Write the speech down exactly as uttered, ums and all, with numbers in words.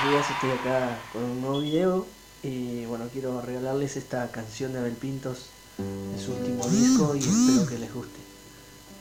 buenos días, estoy acá con un nuevo video y bueno, quiero regalarles esta canción de Abel Pintos de su último disco y espero que les guste.